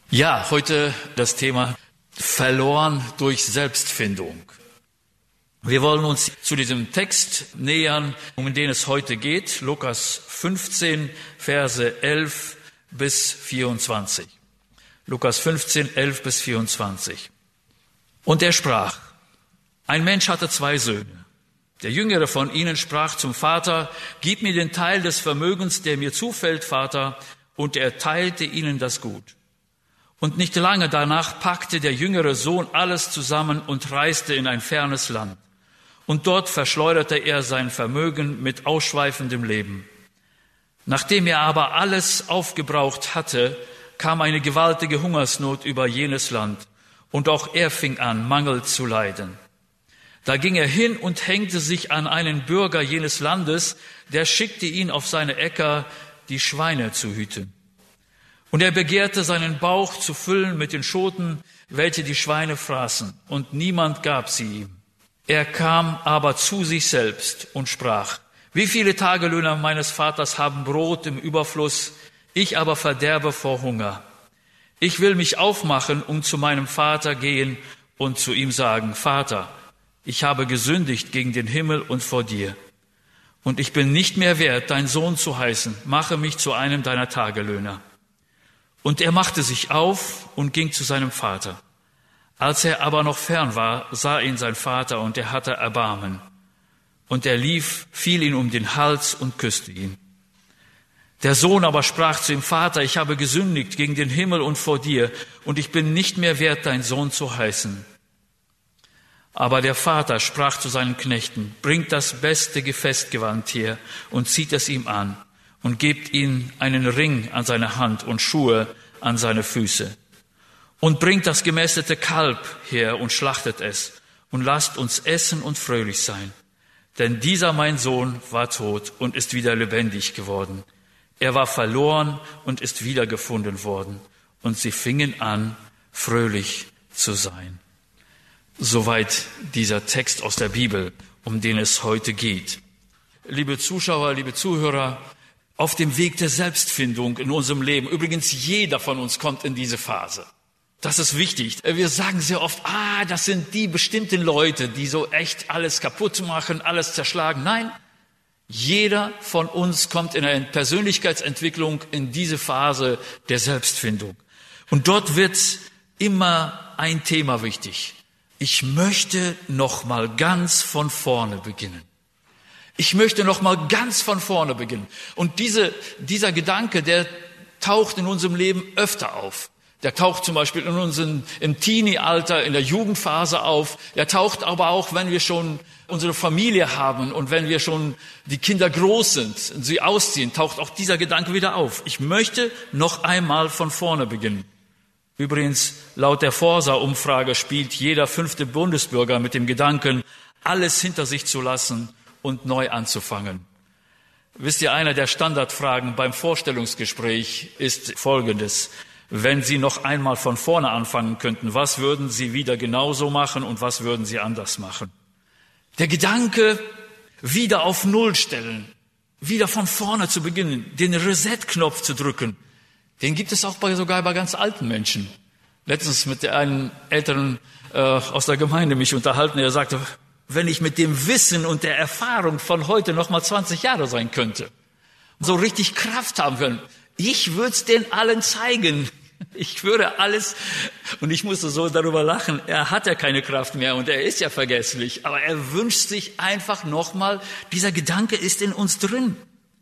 Ja, heute das Thema verloren durch Selbstfindung. Wir wollen uns zu diesem Text nähern, um den es heute geht, Lukas 15, Verse 11 bis 24. Lukas 15, 11 bis 24. Und er sprach, ein Mensch hatte 2 Söhne. Der jüngere von ihnen sprach zum Vater, gib mir den Teil des Vermögens, der mir zufällt, Vater, und er teilte ihnen das Gut. Und nicht lange danach packte der jüngere Sohn alles zusammen und reiste in ein fernes Land. Und dort verschleuderte er sein Vermögen mit ausschweifendem Leben. Nachdem er aber alles aufgebraucht hatte, kam eine gewaltige Hungersnot über jenes Land. Und auch er fing an, Mangel zu leiden. Da ging er hin und hängte sich an einen Bürger jenes Landes, der schickte ihn auf seine Äcker, die Schweine zu hüten. Und er begehrte, seinen Bauch zu füllen mit den Schoten, welche die Schweine fraßen, und niemand gab sie ihm. Er kam aber zu sich selbst und sprach, wie viele Tagelöhner meines Vaters haben Brot im Überfluss, ich aber verderbe vor Hunger. Ich will mich aufmachen, um zu meinem Vater gehen und zu ihm sagen, Vater, ich habe gesündigt gegen den Himmel und vor dir. Und ich bin nicht mehr wert, dein Sohn zu heißen, mache mich zu einem deiner Tagelöhner. Und er machte sich auf und ging zu seinem Vater. Als er aber noch fern war, sah ihn sein Vater, und er hatte Erbarmen. Und er lief, fiel ihn um den Hals und küsste ihn. Der Sohn aber sprach zu ihm, Vater, ich habe gesündigt gegen den Himmel und vor dir, und ich bin nicht mehr wert, dein Sohn zu heißen. Aber der Vater sprach zu seinen Knechten, bringt das beste Gefäßgewand her und zieht es ihm an. Und gebt ihm einen Ring an seine Hand und Schuhe an seine Füße. Und bringt das gemästete Kalb her und schlachtet es. Und lasst uns essen und fröhlich sein. Denn dieser mein Sohn war tot und ist wieder lebendig geworden. Er war verloren und ist wiedergefunden worden. Und sie fingen an, fröhlich zu sein. Soweit dieser Text aus der Bibel, um den es heute geht. Liebe Zuschauer, liebe Zuhörer, auf dem Weg der Selbstfindung in unserem Leben. Übrigens, jeder von uns kommt in diese Phase. Das ist wichtig. Wir sagen sehr oft, das sind die bestimmten Leute, die so echt alles kaputt machen, alles zerschlagen. Nein, jeder von uns kommt in einer Persönlichkeitsentwicklung in diese Phase der Selbstfindung. Und dort wird immer ein Thema wichtig. Ich möchte noch mal ganz von vorne beginnen. Ich möchte noch mal ganz von vorne beginnen. Und dieser Gedanke, der taucht in unserem Leben öfter auf. Der taucht zum Beispiel im Teenie-Alter, in der Jugendphase auf. Der taucht aber auch, wenn wir schon unsere Familie haben und wenn wir schon die Kinder groß sind und sie ausziehen, taucht auch dieser Gedanke wieder auf. Ich möchte noch einmal von vorne beginnen. Übrigens, laut der Forsa-Umfrage spielt jeder 5. Bundesbürger mit dem Gedanken, alles hinter sich zu lassen und neu anzufangen. Wisst ihr, einer der Standardfragen beim Vorstellungsgespräch ist folgendes. Wenn Sie noch einmal von vorne anfangen könnten, was würden Sie wieder genauso machen und was würden Sie anders machen? Der Gedanke, wieder auf Null stellen, wieder von vorne zu beginnen, den Reset-Knopf zu drücken, den gibt es auch sogar bei ganz alten Menschen. Letztens mit einem Älteren aus der Gemeinde mich unterhalten, er sagte, wenn ich mit dem Wissen und der Erfahrung von heute noch mal 20 Jahre sein könnte, so richtig Kraft haben können, ich würde es den allen zeigen. Ich würde alles, und ich musste so darüber lachen, er hat ja keine Kraft mehr und er ist ja vergesslich, aber er wünscht sich einfach nochmal, dieser Gedanke ist in uns drin.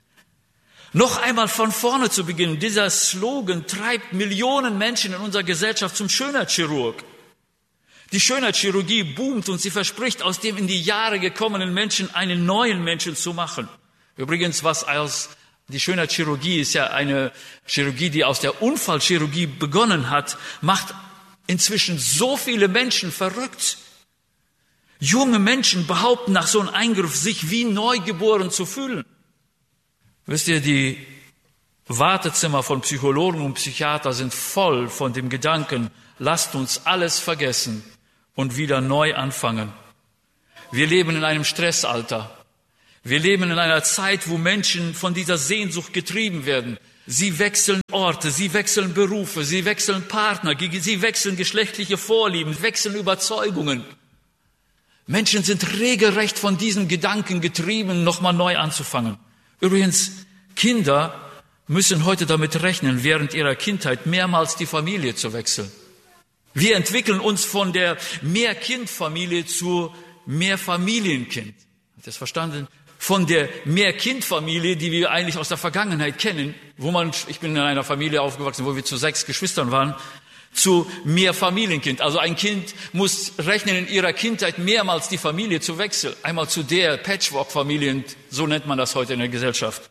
Noch einmal von vorne zu beginnen, dieser Slogan treibt Millionen Menschen in unserer Gesellschaft zum Schönheitschirurg. Die Schönheitschirurgie boomt und sie verspricht, aus dem in die Jahre gekommenen Menschen einen neuen Menschen zu machen. Übrigens, die Schönheitschirurgie ist ja eine Chirurgie, die aus der Unfallchirurgie begonnen hat, macht inzwischen so viele Menschen verrückt. Junge Menschen behaupten nach so einem Eingriff, sich wie neugeboren zu fühlen. Wisst ihr, die Wartezimmer von Psychologen und Psychiater sind voll von dem Gedanken, lasst uns alles vergessen und wieder neu anfangen. Wir leben in einem Stressalter. Wir leben in einer Zeit, wo Menschen von dieser Sehnsucht getrieben werden. Sie wechseln Orte, sie wechseln Berufe, sie wechseln Partner, sie wechseln geschlechtliche Vorlieben, wechseln Überzeugungen. Menschen sind regelrecht von diesen Gedanken getrieben, nochmal neu anzufangen. Übrigens, Kinder müssen heute damit rechnen, während ihrer Kindheit mehrmals die Familie zu wechseln. Wir entwickeln uns von der Mehrkindfamilie zu Mehrfamilienkind. Habt ihr das verstanden? Von der Mehrkindfamilie, die wir eigentlich aus der Vergangenheit kennen, ich bin in einer Familie aufgewachsen, wo wir zu 6 Geschwistern waren, zu Mehrfamilienkind. Also ein Kind muss rechnen, in ihrer Kindheit mehrmals die Familie zu wechseln. Einmal zu der Patchwork-Familie, so nennt man das heute in der Gesellschaft.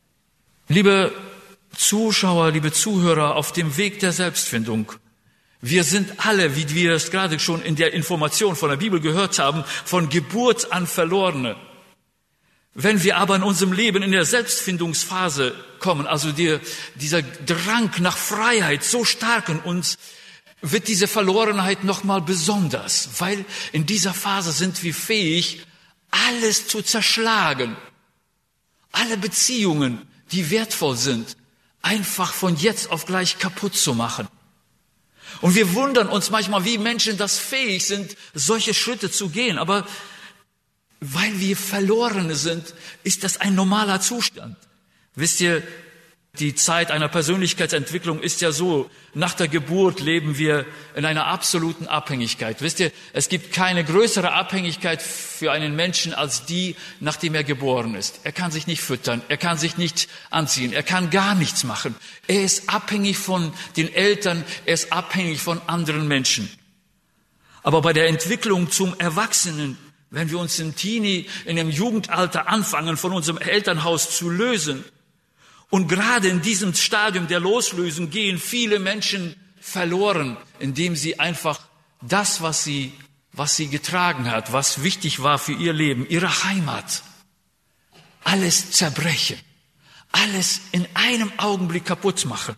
Liebe Zuschauer, liebe Zuhörer, auf dem Weg der Selbstfindung. Wir sind alle, wie wir es gerade schon in der Information von der Bibel gehört haben, von Geburt an Verlorene. Wenn wir aber in unserem Leben in der Selbstfindungsphase kommen, also dieser Drang nach Freiheit so stark in uns, wird diese Verlorenheit nochmal besonders, weil in dieser Phase sind wir fähig, alles zu zerschlagen. Alle Beziehungen, die wertvoll sind, einfach von jetzt auf gleich kaputt zu machen. Und wir wundern uns manchmal, wie Menschen das fähig sind, solche Schritte zu gehen. Aber weil wir Verlorene sind, ist das ein normaler Zustand. Wisst ihr, die Zeit einer Persönlichkeitsentwicklung ist ja so, nach der Geburt leben wir in einer absoluten Abhängigkeit. Wisst ihr, es gibt keine größere Abhängigkeit für einen Menschen als die, nachdem er geboren ist. Er kann sich nicht füttern, er kann sich nicht anziehen, er kann gar nichts machen. Er ist abhängig von den Eltern, er ist abhängig von anderen Menschen. Aber bei der Entwicklung zum Erwachsenen, wenn wir uns in dem Jugendalter anfangen, von unserem Elternhaus zu lösen, und gerade in diesem Stadium der Loslösung gehen viele Menschen verloren, indem sie einfach das, was sie getragen hat, was wichtig war für ihr Leben, ihre Heimat, alles zerbrechen, alles in einem Augenblick kaputt machen.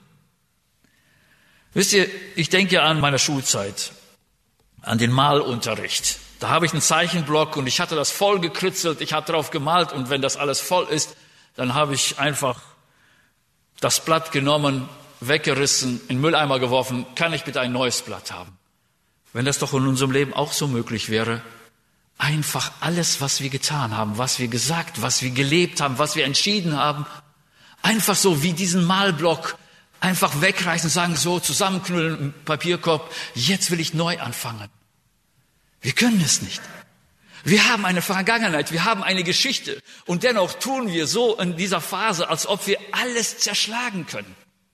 Wisst ihr, ich denke an meine Schulzeit, an den Malunterricht. Da habe ich einen Zeichenblock und ich hatte das voll gekritzelt, ich habe drauf gemalt und wenn das alles voll ist, dann habe ich einfach das Blatt genommen, weggerissen, in den Mülleimer geworfen, kann ich bitte ein neues Blatt haben? Wenn das doch in unserem Leben auch so möglich wäre, einfach alles, was wir getan haben, was wir gesagt, was wir gelebt haben, was wir entschieden haben, einfach so wie diesen Malblock einfach wegreißen, sagen so, zusammenknüllen im Papierkorb, jetzt will ich neu anfangen. Wir können es nicht. Wir haben eine Vergangenheit, wir haben eine Geschichte und dennoch tun wir so in dieser Phase, als ob wir alles zerschlagen können.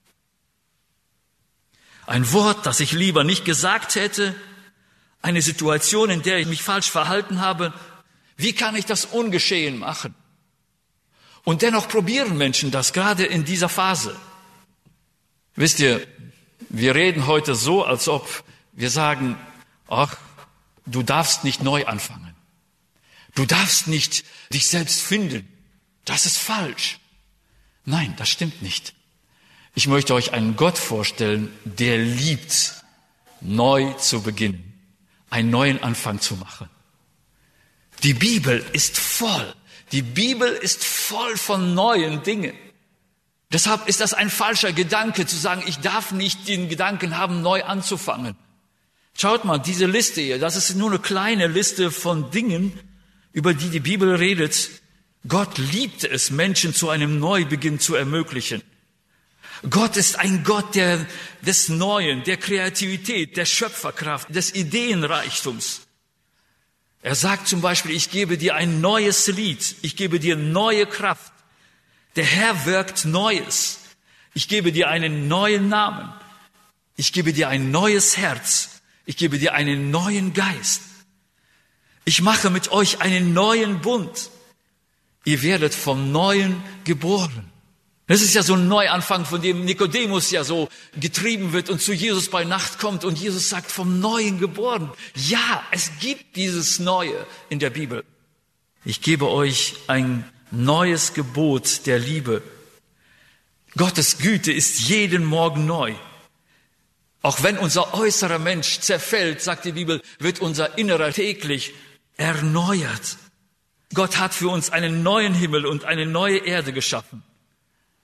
Ein Wort, das ich lieber nicht gesagt hätte, eine Situation, in der ich mich falsch verhalten habe, wie kann ich das ungeschehen machen? Und dennoch probieren Menschen das, gerade in dieser Phase. Wisst ihr, wir reden heute so, als ob wir sagen, ach, du darfst nicht neu anfangen. Du darfst nicht dich selbst finden. Das ist falsch. Nein, das stimmt nicht. Ich möchte euch einen Gott vorstellen, der liebt, neu zu beginnen, einen neuen Anfang zu machen. Die Bibel ist voll. Die Bibel ist voll von neuen Dingen. Deshalb ist das ein falscher Gedanke, zu sagen, ich darf nicht den Gedanken haben, neu anzufangen. Schaut mal, diese Liste hier, das ist nur eine kleine Liste von Dingen, über die die Bibel redet. Gott liebte es, Menschen zu einem Neubeginn zu ermöglichen. Gott ist ein Gott des Neuen, der Kreativität, der Schöpferkraft, des Ideenreichtums. Er sagt zum Beispiel, ich gebe dir ein neues Lied, ich gebe dir neue Kraft. Der Herr wirkt Neues. Ich gebe dir einen neuen Namen. Ich gebe dir ein neues Herz. Ich gebe dir einen neuen Geist. Ich mache mit euch einen neuen Bund. Ihr werdet vom Neuen geboren. Das ist ja so ein Neuanfang, von dem Nikodemus ja so getrieben wird und zu Jesus bei Nacht kommt und Jesus sagt, vom Neuen geboren. Ja, es gibt dieses Neue in der Bibel. Ich gebe euch ein neues Gebot der Liebe. Gottes Güte ist jeden Morgen neu. Auch wenn unser äußerer Mensch zerfällt, sagt die Bibel, wird unser Innerer täglich erneuert. Gott hat für uns einen neuen Himmel und eine neue Erde geschaffen.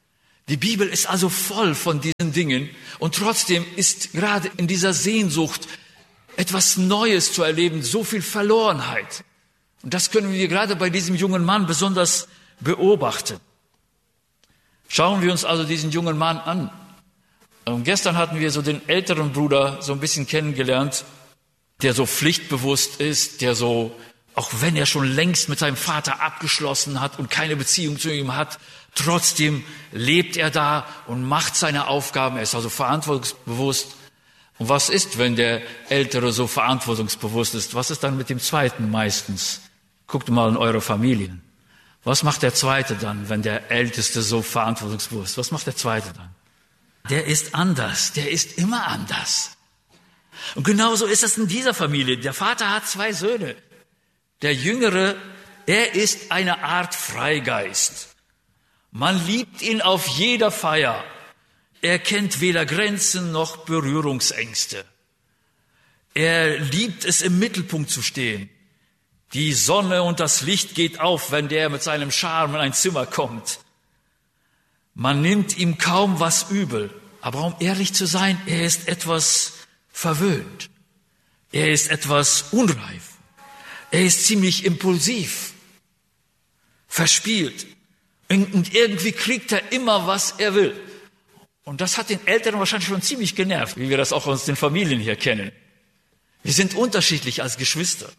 Die Bibel ist also voll von diesen Dingen und trotzdem ist gerade in dieser Sehnsucht etwas Neues zu erleben, so viel Verlorenheit. Und das können wir gerade bei diesem jungen Mann besonders beobachten. Schauen wir uns also diesen jungen Mann an. Und gestern hatten wir so den älteren Bruder so ein bisschen kennengelernt, der so pflichtbewusst ist, der so, auch wenn er schon längst mit seinem Vater abgeschlossen hat und keine Beziehung zu ihm hat, trotzdem lebt er da und macht seine Aufgaben. Er ist also verantwortungsbewusst. Und was ist, wenn der Ältere so verantwortungsbewusst ist? Was ist dann mit dem Zweiten meistens? Guckt mal in eure Familien. Was macht der Zweite dann, wenn der Älteste so verantwortungsbewusst ist? Was macht der Zweite dann? Der ist anders. Der ist immer anders. Und genauso ist es in dieser Familie. Der Vater hat 2 Söhne. Der Jüngere, er ist eine Art Freigeist. Man liebt ihn auf jeder Feier. Er kennt weder Grenzen noch Berührungsängste. Er liebt es, im Mittelpunkt zu stehen. Die Sonne und das Licht geht auf, wenn der mit seinem Charme in ein Zimmer kommt. Man nimmt ihm kaum was übel. Aber um ehrlich zu sein, er ist etwas verwöhnt. Er ist etwas unreif. Er ist ziemlich impulsiv, verspielt. Und irgendwie kriegt er immer, was er will. Und das hat den Eltern wahrscheinlich schon ziemlich genervt, wie wir das auch aus den Familien hier kennen. Wir sind unterschiedlich als Geschwister.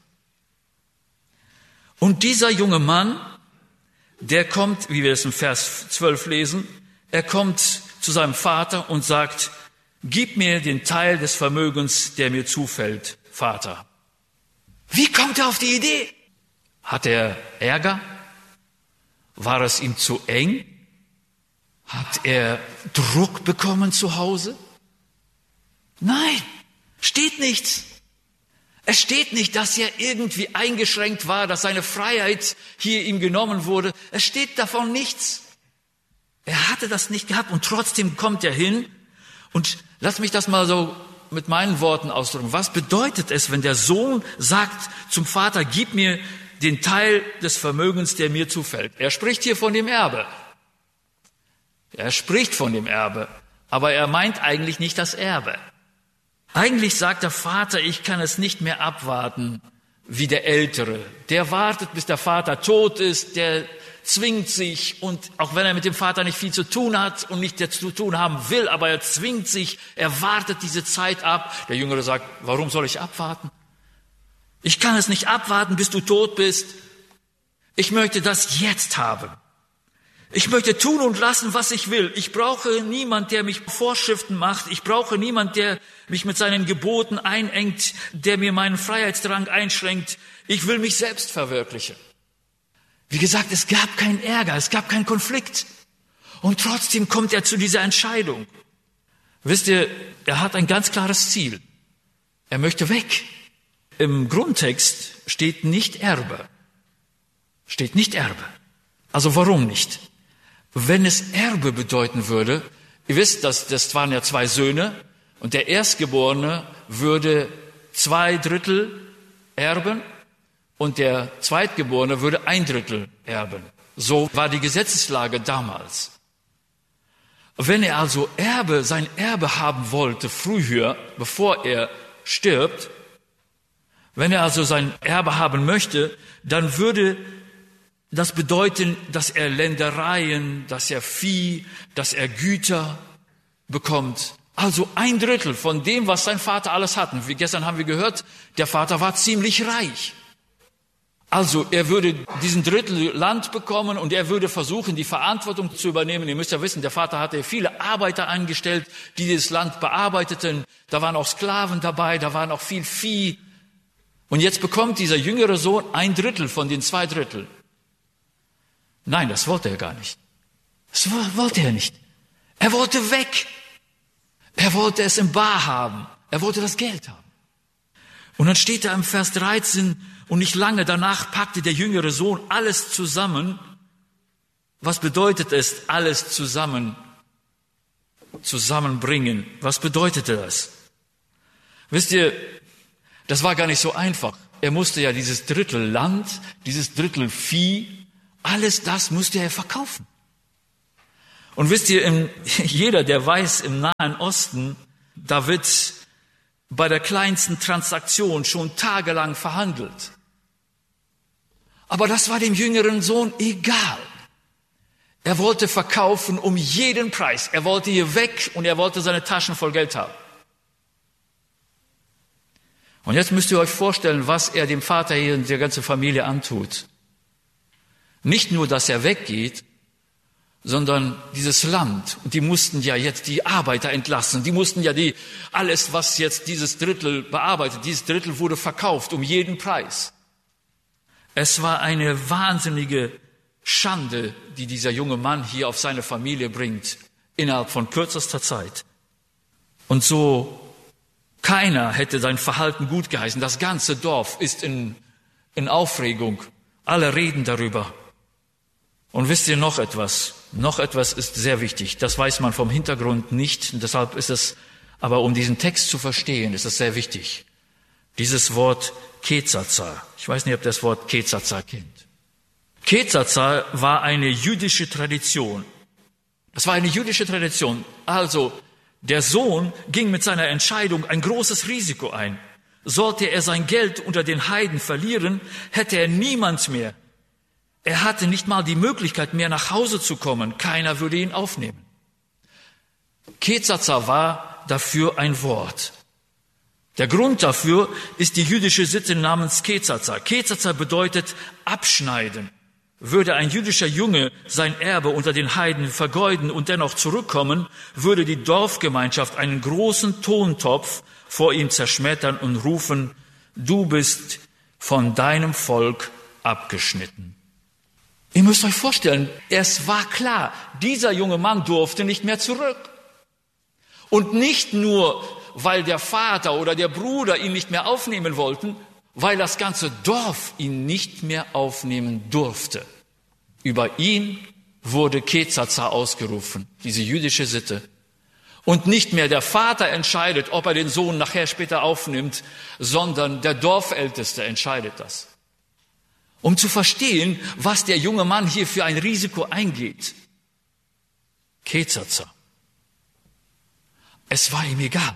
Und dieser junge Mann, der kommt, wie wir es im Vers 12 lesen, er kommt zu seinem Vater und sagt, gib mir den Teil des Vermögens, der mir zufällt, Vater. Wie kommt er auf die Idee? Hat er Ärger? War es ihm zu eng? Hat er Druck bekommen zu Hause? Nein, steht nichts. Es steht nicht, dass er irgendwie eingeschränkt war, dass seine Freiheit hier ihm genommen wurde. Es steht davon nichts. Er hatte das nicht gehabt und trotzdem kommt er hin. Und lass mich das mal so mit meinen Worten ausdrücken. Was bedeutet es, wenn der Sohn sagt zum Vater, gib mir den Teil des Vermögens, der mir zufällt? Er spricht hier von dem Erbe. Er spricht von dem Erbe, aber er meint eigentlich nicht das Erbe. Eigentlich sagt der Vater, ich kann es nicht mehr abwarten wie der Ältere. Der wartet, bis der Vater tot ist, der zwingt sich und auch wenn er mit dem Vater nicht viel zu tun hat und nicht zu tun haben will, aber er zwingt sich, er wartet diese Zeit ab. Der Jüngere sagt, warum soll ich abwarten? Ich kann es nicht abwarten, bis du tot bist. Ich möchte das jetzt haben. Ich möchte tun und lassen, was ich will. Ich brauche niemand, der mich Vorschriften macht. Ich brauche niemand, der mich mit seinen Geboten einengt, der mir meinen Freiheitsdrang einschränkt. Ich will mich selbst verwirklichen. Wie gesagt, es gab keinen Ärger, es gab keinen Konflikt. Und trotzdem kommt er zu dieser Entscheidung. Wisst ihr, er hat ein ganz klares Ziel. Er möchte weg. Im Grundtext steht nicht Erbe. Steht nicht Erbe. Also warum nicht? Wenn es Erbe bedeuten würde, ihr wisst, das waren ja 2 Söhne und der Erstgeborene würde 2/3 erben und der Zweitgeborene würde 1/3 erben. So war die Gesetzeslage damals. Wenn er also sein Erbe haben wollte, früher, bevor er stirbt, wenn er also sein Erbe haben möchte, dann würde das bedeuten, dass er Ländereien, dass er Vieh, dass er Güter bekommt. Also 1/3 von dem, was sein Vater alles hatte. Wie gestern haben wir gehört, der Vater war ziemlich reich. Also er würde diesen Drittel Land bekommen und er würde versuchen, die Verantwortung zu übernehmen. Ihr müsst ja wissen, der Vater hatte viele Arbeiter angestellt, die dieses Land bearbeiteten. Da waren auch Sklaven dabei, da waren auch viel Vieh. Und jetzt bekommt dieser jüngere Sohn 1/3 von den 2/3. Nein, das wollte er gar nicht. Das wollte er nicht. Er wollte weg. Er wollte es im Bar haben. Er wollte das Geld haben. Und dann steht da im Vers 13, und nicht lange danach packte der jüngere Sohn alles zusammen. Was bedeutet es, alles zusammenbringen? Was bedeutete das? Wisst ihr, das war gar nicht so einfach. Er musste ja dieses 1/3 Land, dieses 1/3 Vieh, alles das musste er verkaufen. Und wisst ihr, jeder, der weiß, im Nahen Osten, da wird bei der kleinsten Transaktion schon tagelang verhandelt. Aber das war dem jüngeren Sohn egal. Er wollte verkaufen um jeden Preis. Er wollte hier weg und er wollte seine Taschen voll Geld haben. Und jetzt müsst ihr euch vorstellen, was er dem Vater hier und der ganzen Familie antut. Nicht nur, dass er weggeht, sondern dieses Land. Und die mussten ja jetzt die Arbeiter entlassen. Die mussten ja alles, was jetzt dieses Drittel bearbeitet, dieses Drittel wurde verkauft um jeden Preis. Es war eine wahnsinnige Schande, die dieser junge Mann hier auf seine Familie bringt, innerhalb von kürzester Zeit. Und so, keiner hätte sein Verhalten gut geheißen. Das ganze Dorf ist in Aufregung. Alle reden darüber. Und wisst ihr noch etwas? Noch etwas ist sehr wichtig. Das weiß man vom Hintergrund nicht. Und deshalb ist es, aber um diesen Text zu verstehen, ist es sehr wichtig. Dieses Wort Ketzazar. Ich weiß nicht, ob ihr das Wort Ketzazar kennt. Ketzazar war eine jüdische Tradition. Das war eine jüdische Tradition. Also, der Sohn ging mit seiner Entscheidung ein großes Risiko ein. Sollte er sein Geld unter den Heiden verlieren, hätte er niemand mehr. Er hatte nicht mal die Möglichkeit mehr nach Hause zu kommen. Keiner würde ihn aufnehmen. Ketzazar war dafür ein Wort. Der Grund dafür ist die jüdische Sitte namens Ketzazar. Ketzazar bedeutet abschneiden. Würde ein jüdischer Junge sein Erbe unter den Heiden vergeuden und dennoch zurückkommen, würde die Dorfgemeinschaft einen großen Tontopf vor ihm zerschmettern und rufen, du bist von deinem Volk abgeschnitten. Ihr müsst euch vorstellen, es war klar, dieser junge Mann durfte nicht mehr zurück. Und nicht nur, weil der Vater oder der Bruder ihn nicht mehr aufnehmen wollten, weil das ganze Dorf ihn nicht mehr aufnehmen durfte. Über ihn wurde Ketzazar ausgerufen, diese jüdische Sitte. Und nicht mehr der Vater entscheidet, ob er den Sohn nachher später aufnimmt, sondern der Dorfälteste entscheidet das. Um zu verstehen, was der junge Mann hier für ein Risiko eingeht. Ketzazar. Es war ihm egal.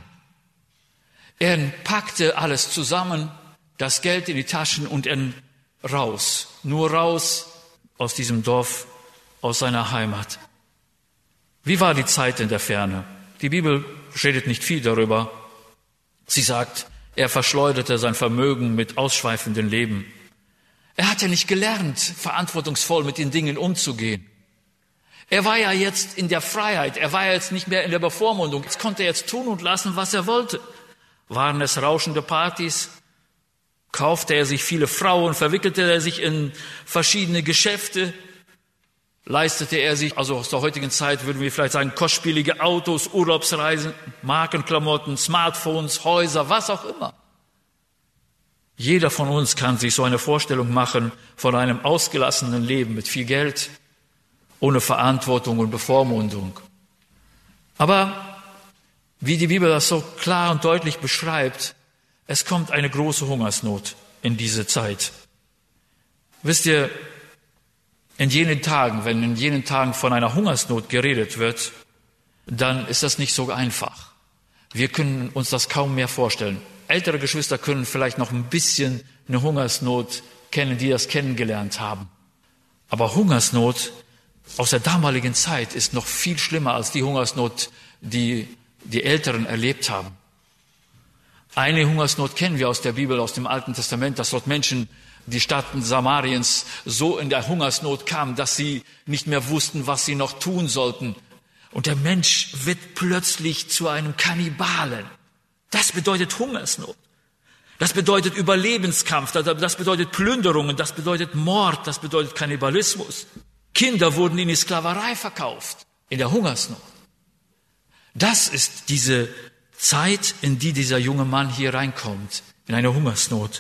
Er packte alles zusammen, das Geld in die Taschen und raus. Nur raus aus diesem Dorf, aus seiner Heimat. Wie war die Zeit in der Ferne? Die Bibel redet nicht viel darüber. Sie sagt, er verschleuderte sein Vermögen mit ausschweifendem Leben. Er hatte nicht gelernt, verantwortungsvoll mit den Dingen umzugehen. Er war ja jetzt in der Freiheit, er war ja jetzt nicht mehr in der Bevormundung. Jetzt konnte er jetzt tun und lassen, was er wollte. Waren es rauschende Partys? Kaufte er sich viele Frauen? Verwickelte er sich in verschiedene Geschäfte? Leistete er sich, also aus der heutigen Zeit würden wir vielleicht sagen, kostspielige Autos, Urlaubsreisen, Markenklamotten, Smartphones, Häuser, was auch immer? Jeder von uns kann sich so eine Vorstellung machen von einem ausgelassenen Leben mit viel Geld, ohne Verantwortung und Bevormundung. Aber wie die Bibel das so klar und deutlich beschreibt, es kommt eine große Hungersnot in diese Zeit. Wisst ihr, wenn in jenen Tagen von einer Hungersnot geredet wird, dann ist das nicht so einfach. Wir können uns das kaum mehr vorstellen. Ältere Geschwister können vielleicht noch ein bisschen eine Hungersnot kennen, die das kennengelernt haben. Aber Hungersnot aus der damaligen Zeit ist noch viel schlimmer als die Hungersnot, die die Älteren erlebt haben. Eine Hungersnot kennen wir aus der Bibel, aus dem Alten Testament, dass dort Menschen, die Stadt Samariens, so in der Hungersnot kamen, dass sie nicht mehr wussten, was sie noch tun sollten. Und der Mensch wird plötzlich zu einem Kannibalen. Das bedeutet Hungersnot. Das bedeutet Überlebenskampf, das bedeutet Plünderungen, das bedeutet Mord, das bedeutet Kannibalismus. Kinder wurden in die Sklaverei verkauft, in der Hungersnot. Das ist diese Zeit, in die dieser junge Mann hier reinkommt, in eine Hungersnot.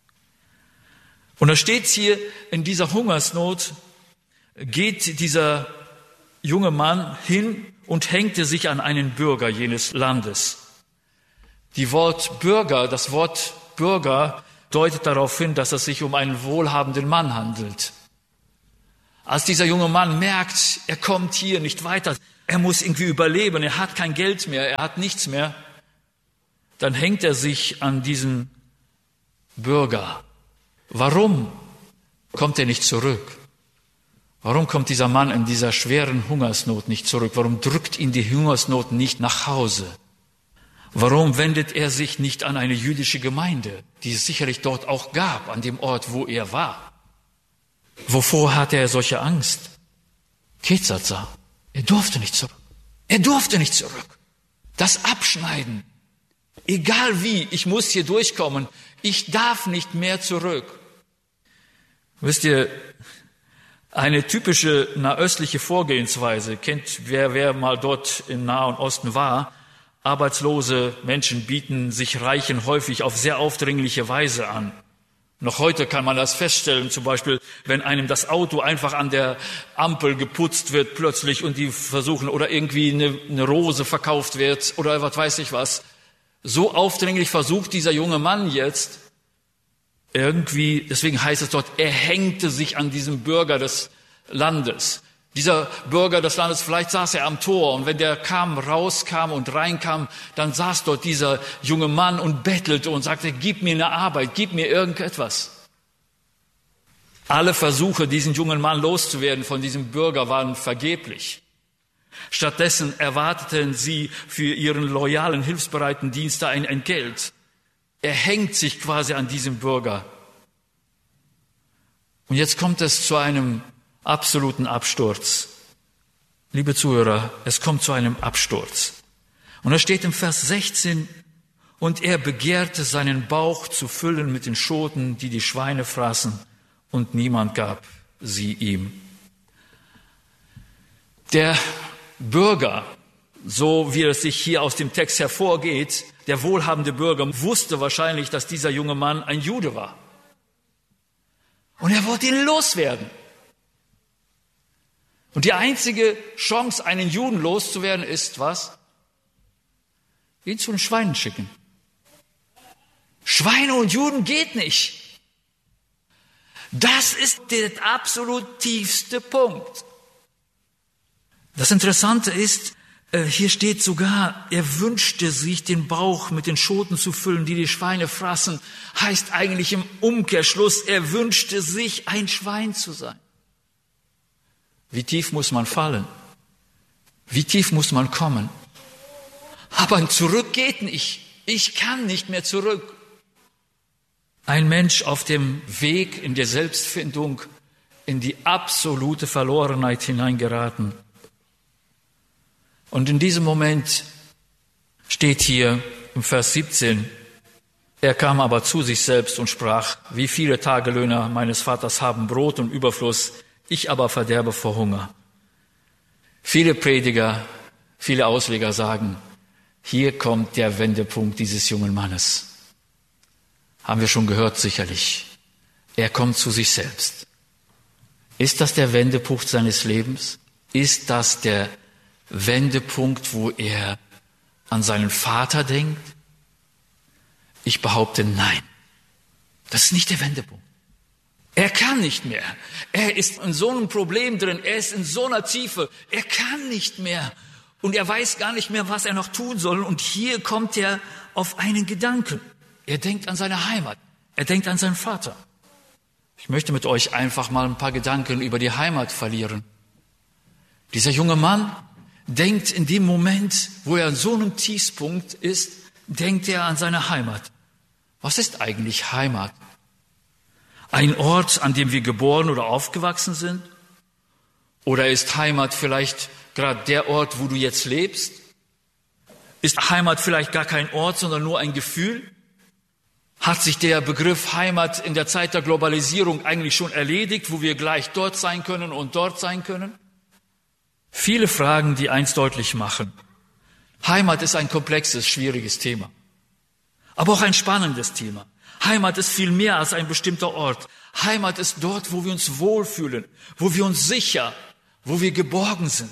Und da steht hier, in dieser Hungersnot geht dieser junge Mann hin und hängte sich an einen Bürger jenes Landes. Das Wort Bürger deutet darauf hin, dass es sich um einen wohlhabenden Mann handelt. Als dieser junge Mann merkt, er kommt hier nicht weiter, er muss irgendwie überleben, er hat kein Geld mehr, er hat nichts mehr. Dann hängt er sich an diesen Bürger. Warum kommt er nicht zurück? Warum kommt dieser Mann in dieser schweren Hungersnot nicht zurück? Warum drückt ihn die Hungersnot nicht nach Hause? Warum wendet er sich nicht an eine jüdische Gemeinde, die es sicherlich dort auch gab, an dem Ort, wo er war? Wovor hatte er solche Angst? Ketzatzer, er durfte nicht zurück. Er durfte nicht zurück. Das Abschneiden, egal wie, ich muss hier durchkommen, ich darf nicht mehr zurück. Wisst ihr, eine typische nahöstliche Vorgehensweise, kennt wer mal dort im Nahen Osten war, arbeitslose Menschen bieten sich Reichen häufig auf sehr aufdringliche Weise an. Noch heute kann man das feststellen, zum Beispiel, wenn einem das Auto einfach an der Ampel geputzt wird plötzlich und die versuchen, oder irgendwie eine Rose verkauft wird oder was weiß ich was. So aufdringlich versucht dieser junge Mann jetzt irgendwie, deswegen heißt es dort, er hängte sich an diesem Bürger des Landes. Dieser Bürger des Landes, vielleicht saß er am Tor und wenn der rauskam und reinkam, dann saß dort dieser junge Mann und bettelte und sagte, gib mir eine Arbeit, gib mir irgendetwas. Alle Versuche, diesen jungen Mann loszuwerden von diesem Bürger, waren vergeblich. Stattdessen erwarteten sie für ihren loyalen, hilfsbereiten Dienst ein Entgelt. Er hängt sich quasi an diesem Bürger. Und jetzt kommt es zu einem absoluten Absturz. Liebe Zuhörer, es kommt zu einem Absturz. Und da steht im Vers 16, und er begehrte seinen Bauch zu füllen mit den Schoten, die die Schweine fraßen, und niemand gab sie ihm. Der Bürger, so wie es sich hier aus dem Text hervorgeht, der wohlhabende Bürger wusste wahrscheinlich, dass dieser junge Mann ein Jude war. Und er wollte ihn loswerden. Und die einzige Chance, einen Juden loszuwerden, ist was? Ihn zu den Schweinen schicken. Schweine und Juden geht nicht. Das ist der absolut tiefste Punkt. Das Interessante ist, hier steht sogar, er wünschte sich, den Bauch mit den Schoten zu füllen, die die Schweine fraßen. Heißt eigentlich im Umkehrschluss, er wünschte sich, ein Schwein zu sein. Wie tief muss man fallen? Wie tief muss man kommen? Aber zurück geht nicht. Ich kann nicht mehr zurück. Ein Mensch auf dem Weg in der Selbstfindung, in die absolute Verlorenheit hineingeraten. Und in diesem Moment steht hier im Vers 17, er kam aber zu sich selbst und sprach, wie viele Tagelöhner meines Vaters haben Brot und Überfluss, ich aber verderbe vor Hunger. Viele Prediger, viele Ausleger sagen, hier kommt der Wendepunkt dieses jungen Mannes. Haben wir schon gehört, sicherlich. Er kommt zu sich selbst. Ist das der Wendepunkt seines Lebens? Ist das der Wendepunkt, wo er an seinen Vater denkt? Ich behaupte, nein. Das ist nicht der Wendepunkt. Er kann nicht mehr. Er ist in so einem Problem drin. Er ist in so einer Tiefe. Er kann nicht mehr. Und er weiß gar nicht mehr, was er noch tun soll. Und hier kommt er auf einen Gedanken. Er denkt an seine Heimat. Er denkt an seinen Vater. Ich möchte mit euch einfach mal ein paar Gedanken über die Heimat verlieren. Dieser junge Mann denkt in dem Moment, wo er an so einem Tiefspunkt ist, denkt er an seine Heimat. Was ist eigentlich Heimat? Ein Ort, an dem wir geboren oder aufgewachsen sind? Oder ist Heimat vielleicht gerade der Ort, wo du jetzt lebst? Ist Heimat vielleicht gar kein Ort, sondern nur ein Gefühl? Hat sich der Begriff Heimat in der Zeit der Globalisierung eigentlich schon erledigt, wo wir gleich dort sein können und dort sein können? Viele Fragen, die eins deutlich machen. Heimat ist ein komplexes, schwieriges Thema. Aber auch ein spannendes Thema. Heimat ist viel mehr als ein bestimmter Ort. Heimat ist dort, wo wir uns wohlfühlen, wo wir uns sicher, wo wir geborgen sind.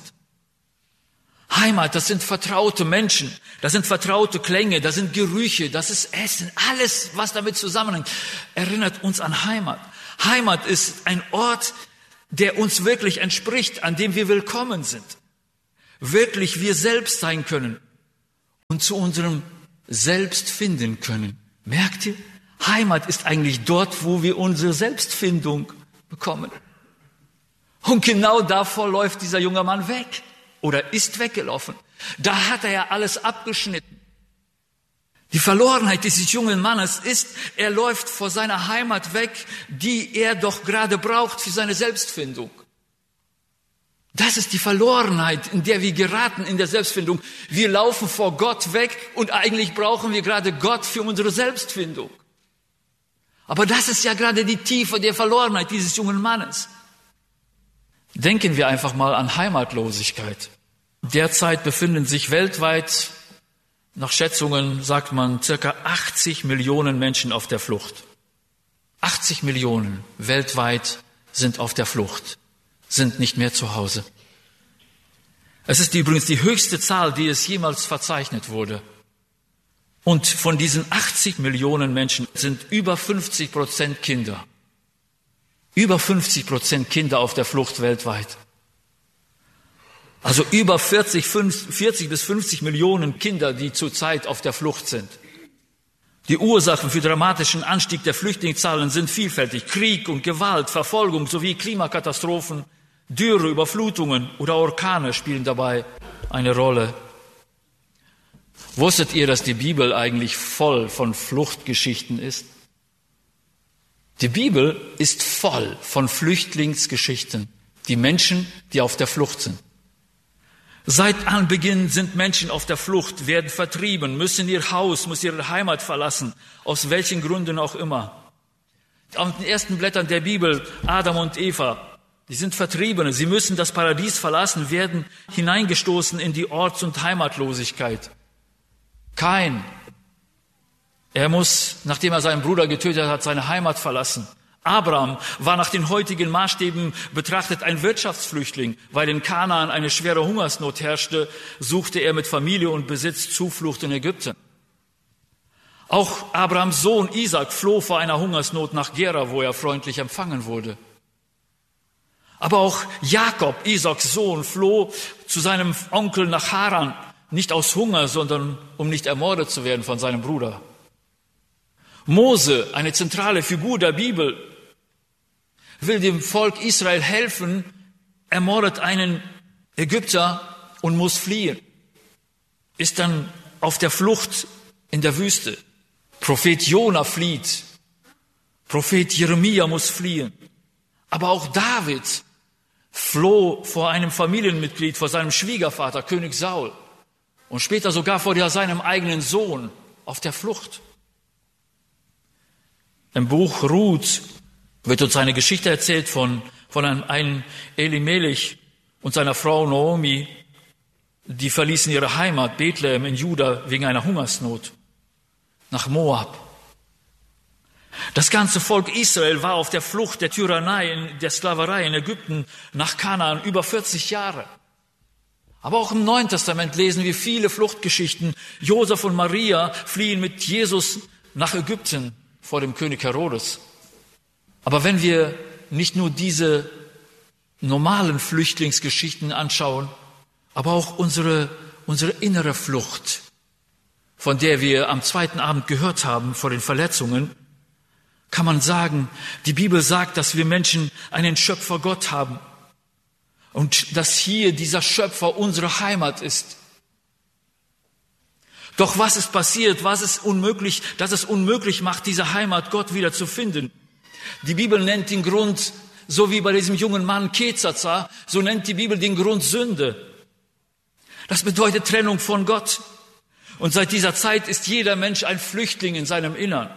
Heimat, das sind vertraute Menschen, das sind vertraute Klänge, das sind Gerüche, das ist Essen, alles, was damit zusammenhängt, erinnert uns an Heimat. Heimat ist ein Ort, der uns wirklich entspricht, an dem wir willkommen sind. wirklich wir selbst sein können und zu unserem Selbst finden können. Merkt ihr? Heimat ist eigentlich dort, wo wir unsere Selbstfindung bekommen. Und genau davor läuft dieser junge Mann weg oder ist weggelaufen. Da hat er ja alles abgeschnitten. Die Verlorenheit dieses jungen Mannes ist, er läuft vor seiner Heimat weg, die er doch gerade braucht für seine Selbstfindung. Das ist die Verlorenheit, in der wir geraten in der Selbstfindung. Wir laufen vor Gott weg und eigentlich brauchen wir gerade Gott für unsere Selbstfindung. Aber das ist ja gerade die Tiefe der Verlorenheit dieses jungen Mannes. Denken wir einfach mal an Heimatlosigkeit. Derzeit befinden sich weltweit, nach Schätzungen sagt man, circa 80 Millionen Menschen auf der Flucht. 80 Millionen weltweit sind auf der Flucht, sind nicht mehr zu Hause. Es ist übrigens die höchste Zahl, die es jemals verzeichnet wurde. Und von diesen 80 Millionen Menschen sind über 50% Kinder. Über 50% Kinder auf der Flucht weltweit. Also über 40 bis 50 Millionen Kinder, die zurzeit auf der Flucht sind. Die Ursachen für dramatischen Anstieg der Flüchtlingszahlen sind vielfältig. Krieg und Gewalt, Verfolgung sowie Klimakatastrophen, Dürre, Überflutungen oder Orkane spielen dabei eine Rolle. Wusstet ihr, dass die Bibel eigentlich voll von Fluchtgeschichten ist? Die Bibel ist voll von Flüchtlingsgeschichten, die Menschen, die auf der Flucht sind. Seit Anbeginn sind Menschen auf der Flucht, werden vertrieben, müssen ihr Haus, müssen ihre Heimat verlassen, aus welchen Gründen auch immer. Auf den ersten Blättern der Bibel, Adam und Eva, die sind Vertriebene, sie müssen das Paradies verlassen, werden hineingestoßen in die Orts- und Heimatlosigkeit. Kain, er muss, nachdem er seinen Bruder getötet hat, seine Heimat verlassen. Abraham war nach den heutigen Maßstäben betrachtet ein Wirtschaftsflüchtling, weil in Kanaan eine schwere Hungersnot herrschte, suchte er mit Familie und Besitz Zuflucht in Ägypten. Auch Abrahams Sohn Isaac floh vor einer Hungersnot nach Gera, wo er freundlich empfangen wurde. Aber auch Jakob, Isaaks Sohn, floh zu seinem Onkel nach Haran, nicht aus Hunger, sondern um nicht ermordet zu werden von seinem Bruder. Mose, eine zentrale Figur der Bibel, will dem Volk Israel helfen, ermordet einen Ägypter und muss fliehen, ist dann auf der Flucht in der Wüste. Prophet Jona flieht, Prophet Jeremia muss fliehen, aber auch David floh vor einem Familienmitglied, vor seinem Schwiegervater, König Saul, und später sogar vor seinem eigenen Sohn auf der Flucht. Im Buch Ruth wird uns eine Geschichte erzählt von einem Elimelech und seiner Frau Naomi. Die verließen ihre Heimat Bethlehem in Juda wegen einer Hungersnot nach Moab. Das ganze Volk Israel war auf der Flucht der Tyrannei, der Sklaverei in Ägypten nach Kanaan über 40 Jahre. Aber auch im Neuen Testament lesen wir viele Fluchtgeschichten. Josef und Maria fliehen mit Jesus nach Ägypten vor dem König Herodes. Aber wenn wir nicht nur diese normalen Flüchtlingsgeschichten anschauen, aber auch unsere innere Flucht, von der wir am zweiten Abend gehört haben, vor den Verletzungen, kann man sagen, die Bibel sagt, dass wir Menschen einen Schöpfer Gott haben und dass hier dieser Schöpfer unsere Heimat ist. Doch was ist passiert, dass es unmöglich macht, diese Heimat Gott wieder zu finden? Die Bibel nennt den Grund, so wie bei diesem jungen Mann Kezaza, so nennt die Bibel den Grund Sünde. Das bedeutet Trennung von Gott. Und seit dieser Zeit ist jeder Mensch ein Flüchtling in seinem Innern.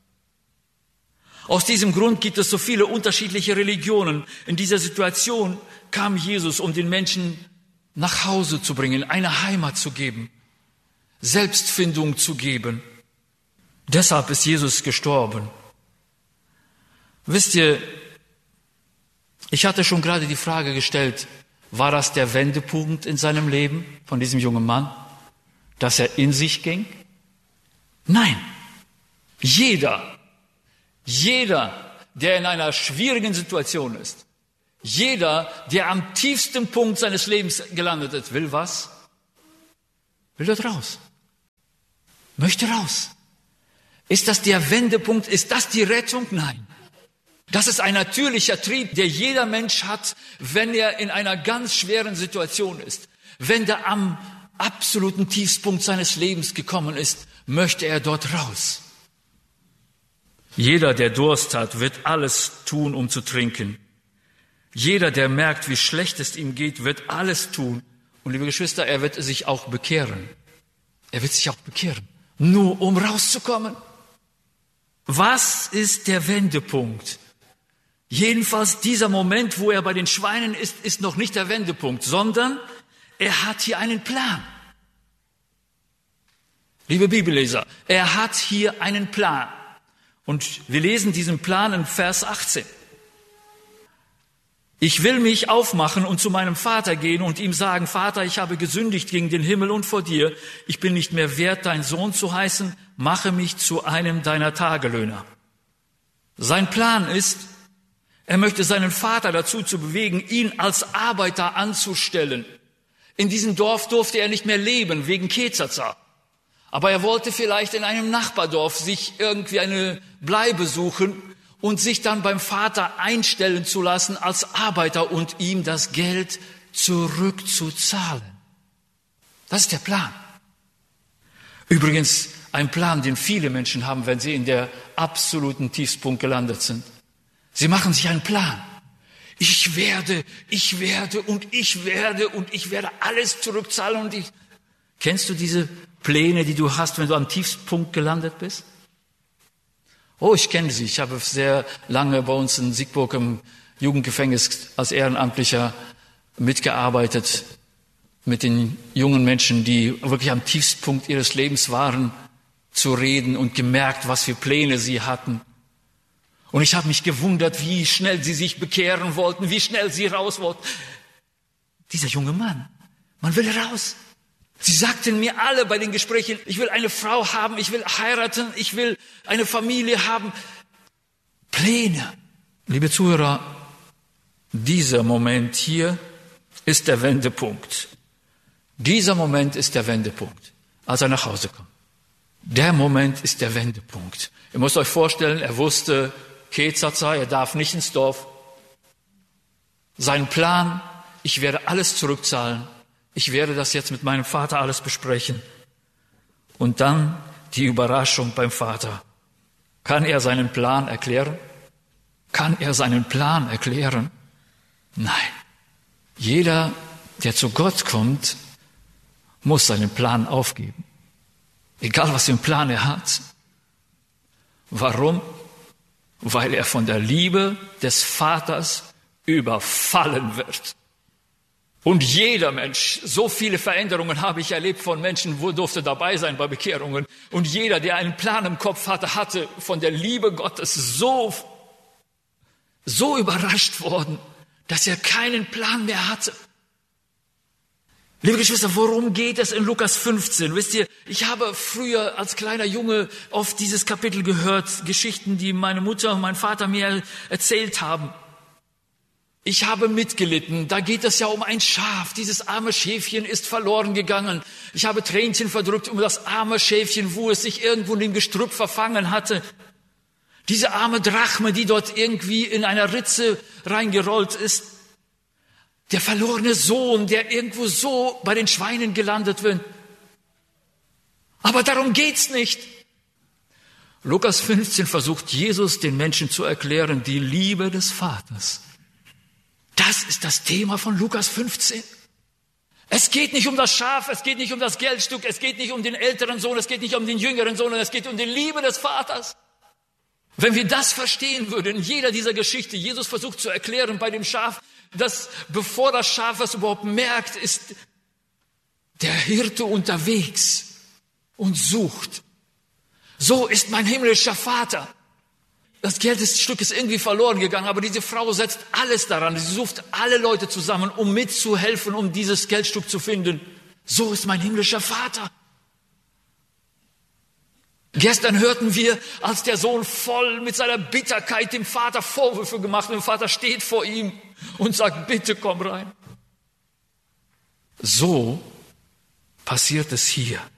Aus diesem Grund gibt es so viele unterschiedliche Religionen. In dieser Situation kam Jesus, um den Menschen nach Hause zu bringen, eine Heimat zu geben, Selbstfindung zu geben. Deshalb ist Jesus gestorben. Wisst ihr, ich hatte schon gerade die Frage gestellt, war das der Wendepunkt in seinem Leben von diesem jungen Mann, dass er in sich ging? Nein. Jeder, der in einer schwierigen Situation ist, Jeder, der am tiefsten Punkt seines Lebens gelandet ist, will was? Will dort raus. Möchte raus. Ist das der Wendepunkt? Ist das die Rettung? Nein. Das ist ein natürlicher Trieb, der jeder Mensch hat, wenn er in einer ganz schweren Situation ist. Wenn er am absoluten Tiefpunkt seines Lebens gekommen ist, möchte er dort raus. Jeder, der Durst hat, wird alles tun, um zu trinken. Jeder, der merkt, wie schlecht es ihm geht, wird alles tun. Und liebe Geschwister, er wird sich auch bekehren. Er wird sich auch bekehren, nur um rauszukommen. Was ist der Wendepunkt? Jedenfalls dieser Moment, wo er bei den Schweinen ist, ist noch nicht der Wendepunkt, sondern er hat hier einen Plan. Liebe Bibelleser, er hat hier einen Plan. Und wir lesen diesen Plan in Vers 18. Ich will mich aufmachen und zu meinem Vater gehen und ihm sagen, Vater, ich habe gesündigt gegen den Himmel und vor dir. Ich bin nicht mehr wert, dein Sohn zu heißen. Mache mich zu einem deiner Tagelöhner. Sein Plan ist, er möchte seinen Vater dazu zu bewegen, ihn als Arbeiter anzustellen. In diesem Dorf durfte er nicht mehr leben, wegen Kezaza. Aber er wollte vielleicht in einem Nachbardorf sich irgendwie eine Bleibe suchen und sich dann beim Vater einstellen zu lassen als Arbeiter und ihm das Geld zurückzuzahlen. Das ist der Plan. Übrigens ein Plan, den viele Menschen haben, wenn sie in der absoluten Tiefpunkt gelandet sind. Sie machen sich einen Plan. Ich werde alles zurückzahlen Kennst du diese Pläne, die du hast, wenn du am Tiefpunkt gelandet bist? Oh, ich kenne sie. Ich habe sehr lange bei uns in Siegburg im Jugendgefängnis als Ehrenamtlicher mitgearbeitet mit den jungen Menschen, die wirklich am Tiefpunkt ihres Lebens waren, zu reden und gemerkt, was für Pläne sie hatten. Und ich habe mich gewundert, wie schnell sie sich bekehren wollten, wie schnell sie raus wollten. Dieser junge Mann, man will raus. Sie sagten mir alle bei den Gesprächen, ich will eine Frau haben, ich will heiraten, ich will eine Familie haben. Pläne. Liebe Zuhörer, dieser Moment hier ist der Wendepunkt. Dieser Moment ist der Wendepunkt, als er nach Hause kommt. Der Moment ist der Wendepunkt. Ihr müsst euch vorstellen, er wusste, Kezaza, er darf nicht ins Dorf. Sein Plan, ich werde alles zurückzahlen. Ich werde das jetzt mit meinem Vater alles besprechen. Und dann die Überraschung beim Vater. Kann er seinen Plan erklären? Kann er seinen Plan erklären? Nein. Jeder, der zu Gott kommt, muss seinen Plan aufgeben. Egal, was für einen Plan er hat. Warum? Weil er von der Liebe des Vaters überfallen wird. Und jeder Mensch, so viele Veränderungen habe ich erlebt von Menschen, wo durfte dabei sein bei Bekehrungen. Und jeder, der einen Plan im Kopf hatte, hatte von der Liebe Gottes so überrascht worden, dass er keinen Plan mehr hatte. Liebe Geschwister, worum geht es in Lukas 15? Wisst ihr, ich habe früher als kleiner Junge oft dieses Kapitel gehört, Geschichten, die meine Mutter und mein Vater mir erzählt haben. Ich habe mitgelitten, da geht es ja um ein Schaf, dieses arme Schäfchen ist verloren gegangen. Ich habe Tränchen verdrückt um das arme Schäfchen, wo es sich irgendwo in dem Gestrüpp verfangen hatte. Diese arme Drachme, die dort irgendwie in einer Ritze reingerollt ist. Der verlorene Sohn, der irgendwo so bei den Schweinen gelandet wird. Aber darum geht's nicht. Lukas 15 versucht Jesus den Menschen zu erklären, die Liebe des Vaters. Das ist das Thema von Lukas 15. Es geht nicht um das Schaf, es geht nicht um das Geldstück, es geht nicht um den älteren Sohn, es geht nicht um den jüngeren Sohn, es geht um die Liebe des Vaters. Wenn wir das verstehen würden, in jeder dieser Geschichte, Jesus versucht zu erklären bei dem Schaf, dass bevor das Schaf es überhaupt merkt, ist der Hirte unterwegs und sucht. So ist mein himmlischer Vater. Das Geldstück ist irgendwie verloren gegangen, aber diese Frau setzt alles daran. Sie sucht alle Leute zusammen, um mitzuhelfen, um dieses Geldstück zu finden. So ist mein himmlischer Vater. Gestern hörten wir, als der Sohn voll mit seiner Bitterkeit dem Vater Vorwürfe gemacht und der Vater steht vor ihm und sagt, bitte komm rein. So passiert es hier.